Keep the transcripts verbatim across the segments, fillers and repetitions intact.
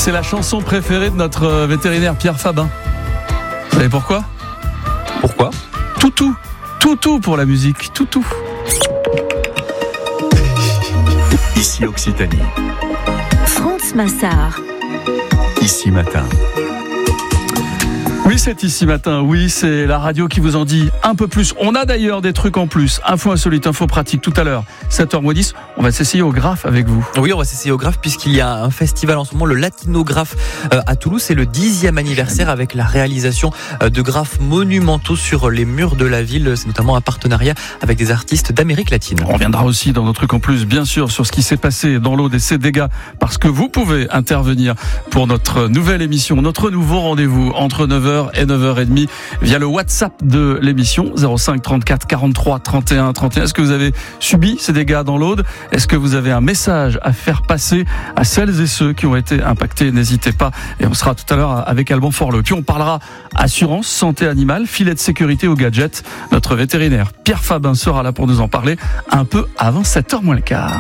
c'est la chanson préférée de notre vétérinaire Pierre Fabin. Vous savez pourquoi ? Pourquoi ? Toutou, toutou pour la musique, toutou. Ici Occitanie. France Massard. Ici Matin. Oui, c'est Ici Matin. Oui, c'est la radio qui vous en dit un peu plus. On a d'ailleurs des trucs en plus. Info insolite, info pratique tout à l'heure. sept heures moins dix. On va s'essayer au graphe avec vous. Oui, on va s'essayer au graphe puisqu'il y a un festival en ce moment, le Latinographe à Toulouse. C'est le dixième anniversaire avec la réalisation de graphes monumentaux sur les murs de la ville. C'est notamment un partenariat avec des artistes d'Amérique latine. On reviendra aussi dans nos trucs en plus, bien sûr, sur ce qui s'est passé dans l'Aude et ses dégâts, parce que vous pouvez intervenir pour notre nouvelle émission, notre nouveau rendez-vous entre neuf heures et neuf heures trente via le WhatsApp de l'émission zéro cinq trente-quatre quarante-trois trente et un trente et un. Est-ce que vous avez subi ces dégâts dans l'Aude ? Est-ce que vous avez un message à faire passer à celles et ceux qui ont été impactés ? N'hésitez pas. Et on sera tout à l'heure avec Alban Forleux. Puis on parlera assurance, santé animale, filet de sécurité ou gadget. Notre vétérinaire Pierre Fabin sera là pour nous en parler un peu avant sept heures moins le quart.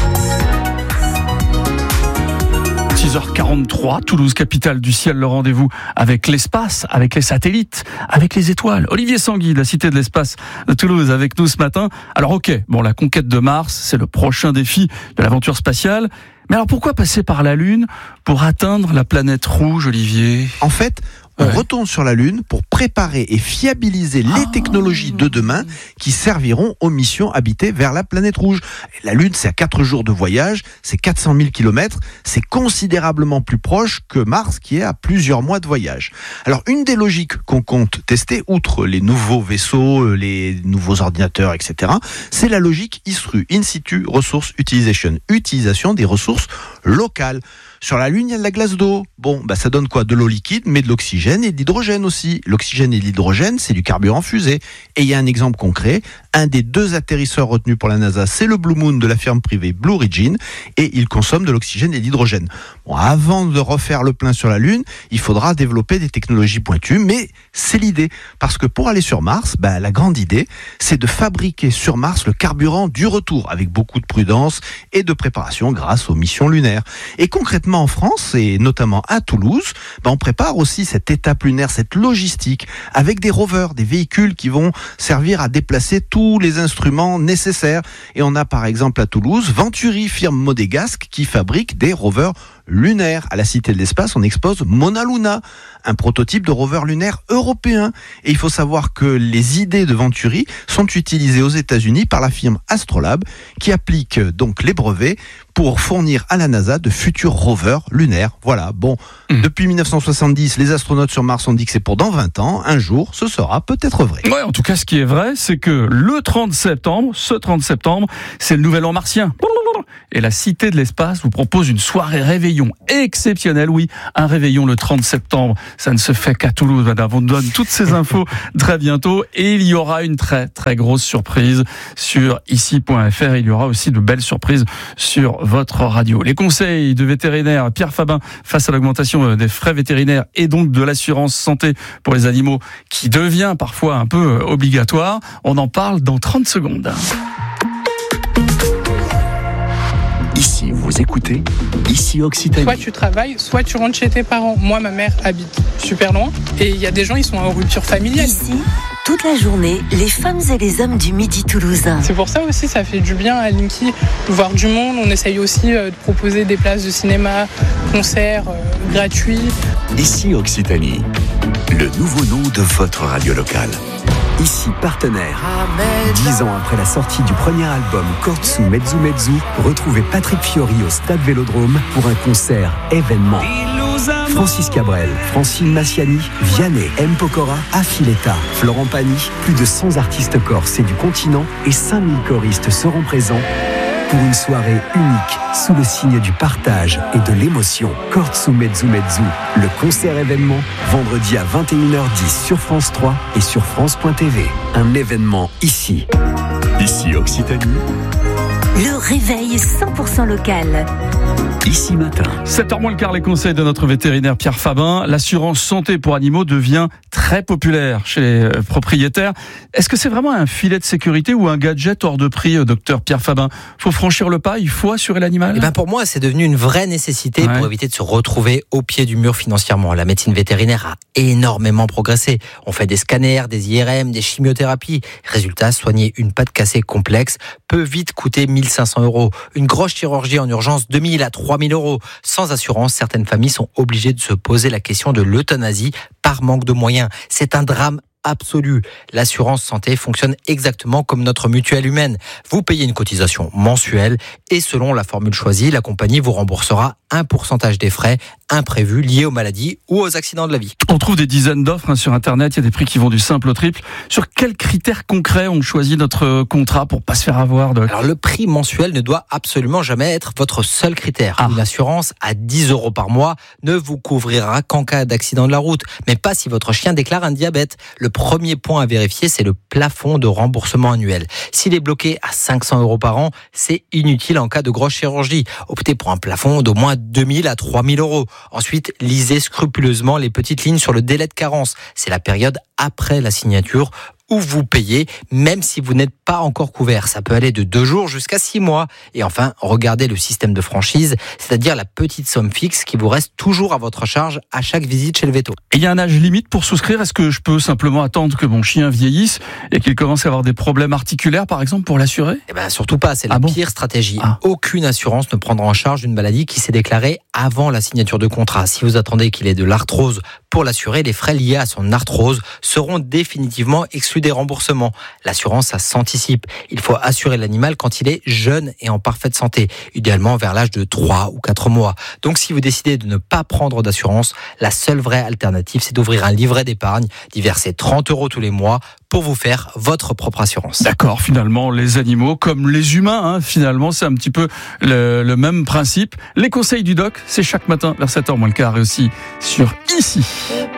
six heures quarante-trois, Toulouse, capitale du ciel, le rendez-vous avec l'espace, avec les satellites, avec les étoiles. Olivier Sanguy, de la Cité de l'Espace de Toulouse, avec nous ce matin. Alors ok, bon, la conquête de Mars, c'est le prochain défi de l'aventure spatiale. Mais alors pourquoi passer par la Lune pour atteindre la planète rouge, Olivier ? En fait, on ouais. retourne sur la Lune pour préparer et fiabiliser les ah. technologies de demain qui serviront aux missions habitées vers la planète rouge. Et la Lune, c'est à quatre jours de voyage, c'est quatre cent mille kilomètres, c'est considérablement plus proche que Mars qui est à plusieurs mois de voyage. Alors, une des logiques qu'on compte tester, outre les nouveaux vaisseaux, les nouveaux ordinateurs, et cetera, c'est la logique I S R U, In Situ Resource Utilization, utilisation des ressources locales. Sur la Lune, il y a de la glace d'eau. Bon, bah ça donne quoi ? De l'eau liquide, mais de l'oxygène et de l'hydrogène aussi. L'oxygène et l'hydrogène, c'est du carburant fusée. Et il y a un exemple concret. Un des deux atterrisseurs retenus pour la NASA, c'est le Blue Moon de la firme privée Blue Origin. Et il consomme de l'oxygène et de l'hydrogène. Bon, avant de refaire le plein sur la Lune, il faudra développer des technologies pointues. Mais c'est l'idée. Parce que pour aller sur Mars, bah, la grande idée, c'est de fabriquer sur Mars le carburant du retour. Avec beaucoup de prudence et de préparation grâce aux missions lunaires. Et concrètement, en France et notamment à Toulouse, ben on prépare aussi cette étape lunaire, cette logistique avec des rovers, des véhicules qui vont servir à déplacer tous les instruments nécessaires. Et on a par exemple à Toulouse Venturi, firme monégasque qui fabrique des rovers lunaire. À la Cité de l'Espace, on expose Mona Luna, un prototype de rover lunaire européen. Et il faut savoir que les idées de Venturi sont utilisées aux États-Unis par la firme Astrolabe, qui applique donc les brevets pour fournir à la NASA de futurs rovers lunaires. Voilà, bon, mmh. Depuis dix-neuf cent soixante-dix, les astronautes sur Mars ont dit que c'est pour dans vingt ans. Un jour, ce sera peut-être vrai. Ouais, en tout cas, ce qui est vrai, c'est que le trente septembre, ce trente septembre, c'est le nouvel an martien. Et la Cité de l'Espace vous propose une soirée réveillon exceptionnelle. Oui, un réveillon le trente septembre. Ça ne se fait qu'à Toulouse, madame. On donne toutes ces infos très bientôt. Et il y aura une très, très grosse surprise sur ici point f r. Il y aura aussi de belles surprises sur votre radio. Les conseils de vétérinaire Pierre Fabin face à l'augmentation des frais vétérinaires et donc de l'assurance santé pour les animaux qui devient parfois un peu obligatoire. On en parle dans trente secondes. Ici, vous écoutez, ici Occitanie. Soit tu travailles, soit tu rentres chez tes parents. Moi, ma mère habite super loin et il y a des gens, ils sont en rupture familiale. Ici, toute la journée, les femmes et les hommes du Midi toulousain. C'est pour ça aussi, ça fait du bien à Linky de voir du monde. On essaye aussi de proposer des places de cinéma, concerts euh, gratuits. Ici Occitanie, le nouveau nom de votre radio locale. Ici partenaire. Dix ans après la sortie du premier album Kortsu Mezzu Mezzu, retrouvez Patrick Fiori au Stade Vélodrome pour un concert événement. Francis Cabrel, Francine Massiani, Vianney, M. Pokora, Affiletta, Florent Pagny, plus de cent artistes corses et du continent et cinq mille choristes seront présents pour une soirée unique sous le signe du partage et de l'émotion. Kortsu Mezzu Mezzu, le concert événement, vendredi à vingt et une heures dix sur France trois et sur France point t v. Un événement ici. Ici Occitanie. Le réveil cent pour cent local. Ici Matin. sept heures moins le quart, les conseils de notre vétérinaire Pierre Fabin. L'assurance santé pour animaux devient très populaire chez les propriétaires. Est-ce que c'est vraiment un filet de sécurité ou un gadget hors de prix, docteur Pierre Fabin? Faut franchir le pas, il faut assurer l'animal? Eh ben pour moi, c'est devenu une vraie nécessité ouais. pour éviter de se retrouver au pied du mur financièrement. La médecine vétérinaire a énormément progressé. On fait des scanners, des I R M, des chimiothérapies. Résultat, soigner une patte cassée complexe peut vite coûter mille cinq cents euros. Une grosse chirurgie en urgence, deux mille à trois mille euros. Sans assurance, certaines familles sont obligées de se poser la question de l'euthanasie par manque de moyens. C'est un drame absolu. L'assurance santé fonctionne exactement comme notre mutuelle humaine. Vous payez une cotisation mensuelle et selon la formule choisie, la compagnie vous remboursera un pourcentage des frais imprévus liés aux maladies ou aux accidents de la vie. On trouve des dizaines d'offres hein, sur Internet, il y a des prix qui vont du simple au triple. Sur quels critères concrets on choisit notre contrat pour pas se faire avoir de... Alors le prix mensuel ne doit absolument jamais être votre seul critère. Ah. Une assurance à dix euros par mois ne vous couvrira qu'en cas d'accident de la route, mais pas si votre chien déclare un diabète. Le premier point à vérifier, c'est le plafond de remboursement annuel. S'il est bloqué à cinq cents euros par an, c'est inutile en cas de grosse chirurgie. Optez pour un plafond d'au moins deux mille à trois mille euros. Ensuite, lisez scrupuleusement les petites lignes sur le délai de carence. C'est la période après la signature où vous payez, même si vous n'êtes pas encore couvert. Ça peut aller de deux jours jusqu'à six mois. Et enfin, regardez le système de franchise, c'est-à-dire la petite somme fixe qui vous reste toujours à votre charge à chaque visite chez le véto. Et il y a un âge limite pour souscrire? Est-ce que je peux simplement attendre que mon chien vieillisse et qu'il commence à avoir des problèmes articulaires, par exemple, pour l'assurer? Eh ben, surtout pas. C'est la ah bon pire stratégie. Ah. Aucune assurance ne prendra en charge une maladie qui s'est déclarée avant la signature de contrat. Si vous attendez qu'il ait de l'arthrose pour l'assurer, les frais liés à son arthrose seront définitivement exclus des remboursements. L'assurance, ça s'anticipe. Il faut assurer l'animal quand il est jeune et en parfaite santé, idéalement vers l'âge de trois ou quatre mois. Donc si vous décidez de ne pas prendre d'assurance, la seule vraie alternative, c'est d'ouvrir un livret d'épargne, d'y verser trente euros tous les mois pour vous faire votre propre assurance. D'accord, finalement, les animaux comme les humains, hein, finalement, c'est un petit peu le, le même principe. Les conseils du doc, c'est chaque matin vers sept heures moins le quart et aussi sur Ici.